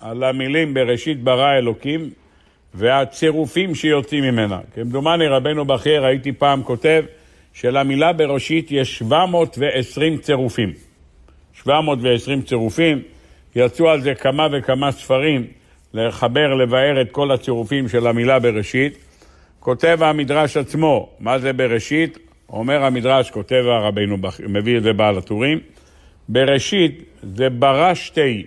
על המילים בראשית ברא אלוקים והצירופים שיוצאים ממנה. כמדומני רבנו בכי, ראיתי פעם כותב שלמילה בראשית יש 720 צירופים. 720 צירופים, יצאו על זה כמה וכמה ספרים לחבר, לבאר את כל הצירופים של המילה בראשית. כותב המדרש עצמו, מה זה בראשית? אומר המדרש, כותב הרבינו בכי, מביא את זה בעל הטורים, בראשית זה ברא שתי.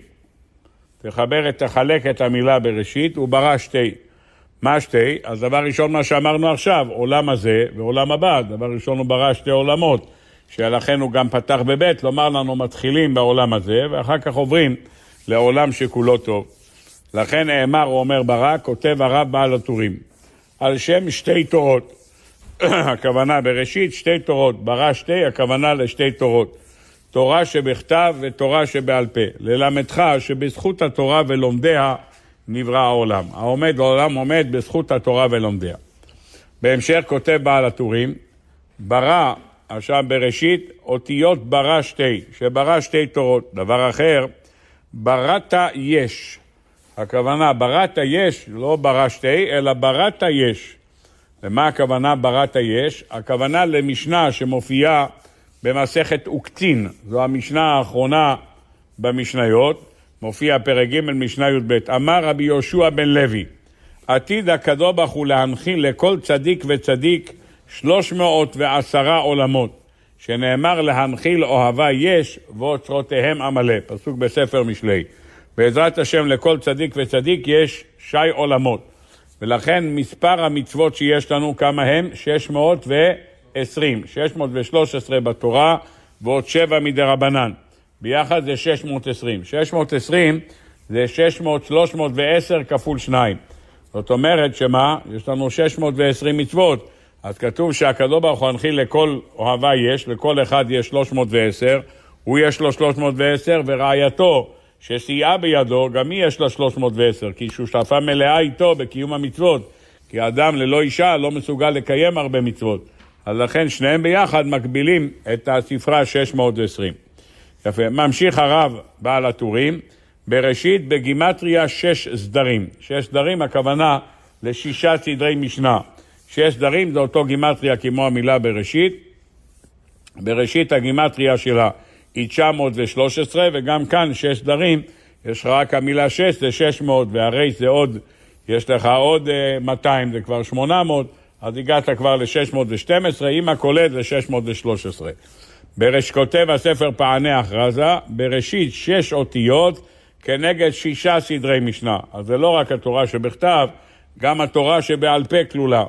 תחלק את המילה בראשית, הוא ברא שתי. מה שתי? אז דבר ראשון מה שאמרנו עכשיו, עולם הזה ועולם הבא. דבר ראשון הוא ברא שתי עולמות, שלכן הוא גם פתח בבית, לומר לנו מתחילים בעולם הזה, ואחר כך עוברים לעולם שכולו טוב. לכן נאמר, הוא אומר ברא, כותב הרב בעל הטורים, על שם שתי תורות. הכוונה בראשית שתי תורות, ברא שתי, הכוונה לשתי תורות. תורה שבכתב ותורה שבעל פה. ללמדך שבזכות התורה ולומדיה נברא העולם. העולם עומד בזכות התורה ולומדיה. בהמשך כותב בעל הטורים, ברא, עכשיו בראשית, אותיות ברא שתי, שברא שתי תורות. דבר אחר, בראת יש. הכוונה בראת יש, לא ברא שתי, אלא בראת יש. למה הכוונה בראת יש? הכוונה למשנה שמופיעה במסכת אוקטין. זו המשנה האחרונה במשניות. מופיע פרק ג' משנה י"ב. אמר רבי יהושע בן לוי, עתיד הקדוש ברוך הוא להנחיל לכל צדיק וצדיק 310 עולמות, שנאמר להנחיל אוהבה יש ואוצרותיהם עמלה. פסוק בספר משלי. בעזרת השם לכל צדיק וצדיק יש 6 עולמות. ולכן מספר המצוות שיש לנו כמה הם? 620. 613 בתורה ועוד 7 מדרבנן. ביחד זה 620. 620 זה 310 כפול 2. זאת אומרת שמה? יש לנו 620 מצוות. אז כתוב שהקדוש ברוך הוא הנחיל לכל אוהבה יש, לכל אחד יש 310, הוא יש לו 310 ורעייתו שסייעה בידו, גם היא יש לה 310, כי שותפה מלאה איתו בקיום המצוות. כי אדם ללא אישה לא מסוגל לקיים הרבה מצוות. אז לכן שניהם ביחד מקבילים את הספרה 620. יפה. ממשיך הרב בעל הטורים, בראשית בגימטריה 6 סדרים. 6 סדרים הכוונה ל6 סדרי משנה. 6 סדרים זה אותו גימטריה כמו המילה בראשית. בראשית הגימטריה שלה היא 913, וגם כאן 6 סדרים, יש רק המילה 6 זה 600, והרי זה עוד, יש לך עוד 200, זה כבר 800, אז הגעת כבר ל-612, עם הכולל ל-613. כותב הספר פעני הכרזה, בראשית 6 אותיות כנגד 6 סדרי משנה. אז זה לא רק התורה שבכתב, גם התורה שבעל פה כלולה.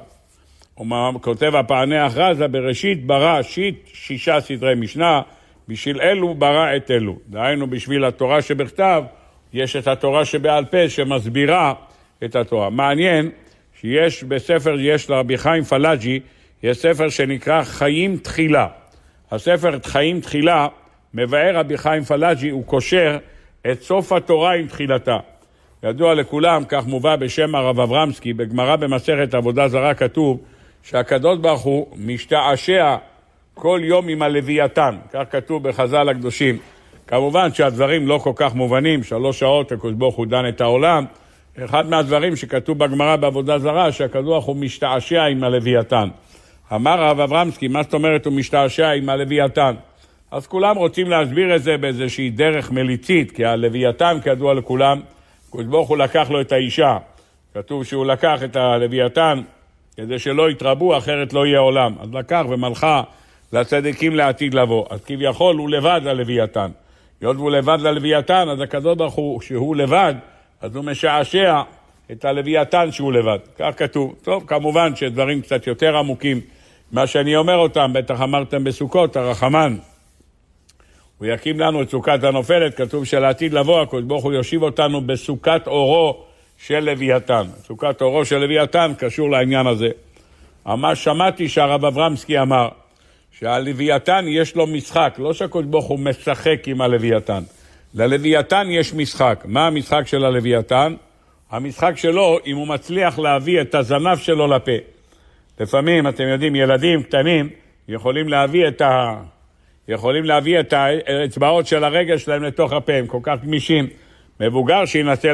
כותב הפעני הכרזה, בראשית ברא 6 סדרי משנה, בשביל אלו ברא את אלו. דהיינו בשביל התורה שבכתב, יש את התורה שבעל פה שמסבירה את התורה. מעניין שיש בספר, יש לרבי חיים פלאג'י, יש ספר שנקרא חיים תחילה. הספר חיים תחילה, מבאר רבי חיים פלאג'י, הוא קושר את סוף התורה עם תחילתה. ידוע לכולם, כך מובא בשם הרב אברמסקי, בגמרא במסכת עבודה זרה כתוב, שהקדוש ברוך הוא משתעשע כל יום עם הלוויתן, כך כתוב בחז"ל הקדושים. כמובן שהדברים לא כל כך מובנים, 3 שעות הקדוש ברוך הוא דן את העולם. אחד מהדברים שכתוב בגמרא בעבודה זרה, שהקדוש ברוך הוא משתעשע עם הלוויתן. אמר הרב אברמסקי, מה זאת אומרת הוא משתעשע עם הלוויתן? אז כולם רוצים להסביר את זה באיזושהי דרך מליצית, כי הלוויתן כידוע לכולם, הקדוש ברוך הוא לקח לו את האישה. כתוב שהוא לקח את הלוויתן כדי שלא יתרבו, אחרת לא יהיה עולם. אז לקח ומלכה לצדיקים לעתיד לבוא. אז כביכול הוא לבד ללוויתן. היות והוא לבד ללוויתן, אז הקדוש ברוך הוא שהוא לבד, אז הוא משעשע את הלוויתן שהוא לבד. כך כתוב. טוב, כמובן שדברים קצת יותר עמוקים, מה שאני אומר אותם, בטח אמרתם בסוכות, הרחמן. הוא יקים לנו את סוכת הנופלת, כתוב שלעתיד לבוא, הקדוש ברוך הוא יושיב אותנו בסוכת אורו של לוויתן. סוכת אורו של לוויתן קשור לעניין הזה. ממש שמעתי שהרב אברמסקי אמר, שהלוויתן יש לו משחק, לא שהקדוש ברוך הוא משחק עם הלוויתן. ללוויתן יש משחק. מה המשחק של הלוויתן? המשחק שלו, אם הוא מצליח להביא את הזנב שלו לפה. לפעמים, אתם יודעים, ילדים קטנים יכולים להביא את האצבעות של הרגל שלהם לתוך הפה, הם כל כך גמישים. מבוגר שינצל